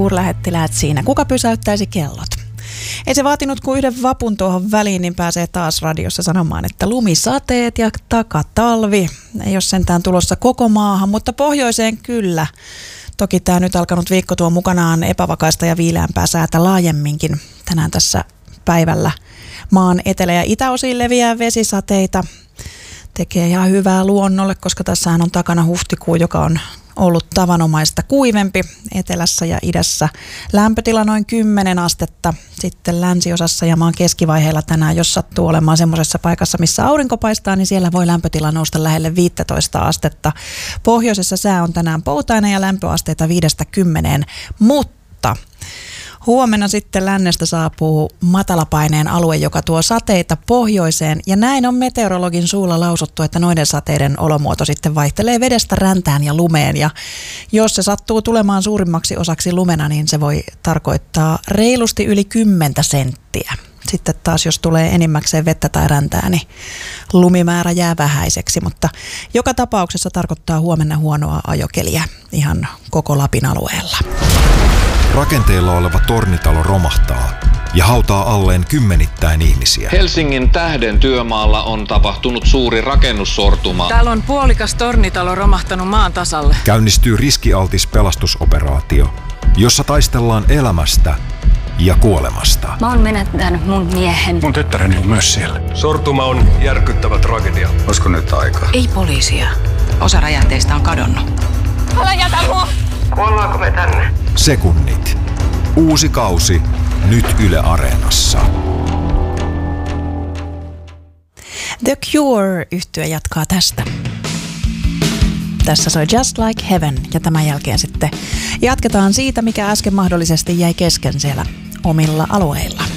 suurlähettiläät siinä. Kuka pysäyttäisi kellot? Ei se vaatinut kuin yhden vapun tuohon väliin, niin pääsee taas radiossa sanomaan, että lumisateet ja takatalvi. Ei ole sentään tulossa koko maahan, mutta pohjoiseen kyllä. Toki tämä nyt alkanut viikko tuo mukanaan epävakaista ja viileämpää säätä laajemminkin. Tänään tässä päivällä maan etelä- ja itäosiin leviää vesisateita. Tekee ihan hyvää luonnolle, koska tässähän on takana huhtikuu, joka on ollut tavanomaista kuivempi etelässä ja idässä. Lämpötila noin 10 astetta. Sitten länsiosassa ja maan keskivaiheella tänään, jos sattuu olemaan semmoisessa paikassa, missä aurinko paistaa, niin siellä voi lämpötila nousta lähelle 15 astetta. Pohjoisessa sää on tänään poutainen ja lämpöasteita 5-10, mutta huomenna sitten lännestä saapuu matalapaineen alue, joka tuo sateita pohjoiseen. Ja näin on meteorologin suulla lausuttu, että noiden sateiden olomuoto sitten vaihtelee vedestä räntään ja lumeen. Ja jos se sattuu tulemaan suurimmaksi osaksi lumena, niin se voi tarkoittaa reilusti yli 10 senttiä. Sitten taas jos tulee enimmäkseen vettä tai räntää, niin lumimäärä jää vähäiseksi. Mutta joka tapauksessa tarkoittaa huomenna huonoa ajokeliä ihan koko Lapin alueella. Rakenteilla oleva tornitalo romahtaa ja hautaa alleen kymmenittäin ihmisiä. Helsingin Tähden työmaalla on tapahtunut suuri rakennussortuma. Täällä on puolikas tornitalo romahtanut maan tasalle. Käynnistyy riskialtis pelastusoperaatio, jossa taistellaan elämästä ja kuolemasta. Mä oon menettänyt mun miehen. Mun tyttäreni on myös siellä. Sortuma on järkyttävä tragedia. Olisiko nyt aika? Ei poliisia. Osa räjähteistä on kadonnut. Älä jätä mua! Kuollaanko me tänne? Sekunnit. Uusi kausi nyt Yle Areenassa. The Cure-yhtye jatkaa tästä. Tässä soi Just Like Heaven ja tämän jälkeen sitten jatketaan siitä, mikä äsken mahdollisesti jäi kesken siellä omilla alueilla.